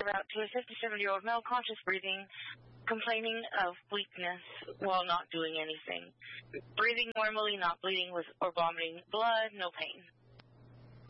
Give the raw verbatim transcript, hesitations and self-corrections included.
About to a fifty-seven-year-old male conscious breathing, complaining of weakness while not doing anything. Breathing normally, not bleeding with or vomiting blood, no pain.